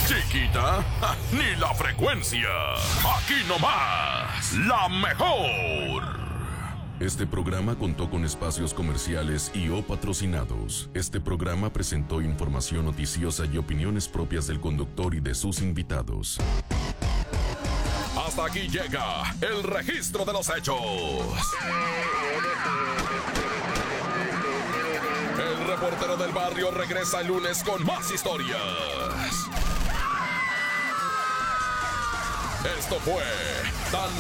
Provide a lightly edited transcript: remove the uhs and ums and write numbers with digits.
Chiquita, ni la frecuencia. Aquí nomás, la mejor. Este programa contó con espacios comerciales y o patrocinados. Este programa presentó información noticiosa y opiniones propias del conductor y de sus invitados. Hasta aquí llega el registro de los hechos. El reportero del barrio regresa el lunes con más historias. Esto fue Tan